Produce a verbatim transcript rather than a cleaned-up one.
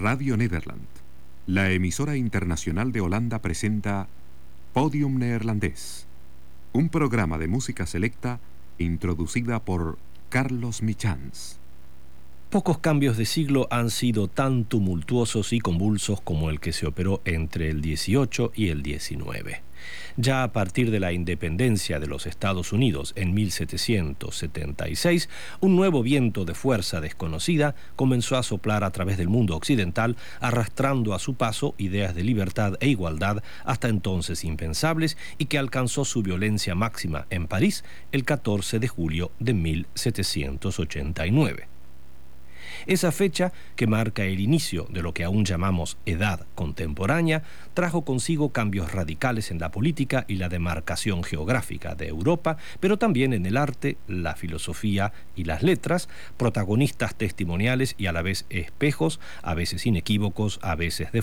Radio Nederland, la emisora internacional de Holanda, presenta Podium Neerlandés, un programa de música selecta introducida por Carlos Michans. Pocos cambios de siglo han sido tan tumultuosos y convulsos como el que se operó entre el dieciocho y el diecinueve. Ya a partir de la independencia de los Estados Unidos en mil setecientos setenta y seis, un nuevo viento de fuerza desconocida comenzó a soplar a través del mundo occidental, arrastrando a su paso ideas de libertad e igualdad hasta entonces impensables y que alcanzó su violencia máxima en París el catorce de julio de mil setecientos ochenta y nueve. Esa fecha, que marca el inicio de lo que aún llamamos Edad Contemporánea, trajo consigo cambios radicales en la política y la demarcación geográfica de Europa, pero también en el arte, la filosofía y las letras, protagonistas testimoniales y a la vez espejos, a veces inequívocos, a veces de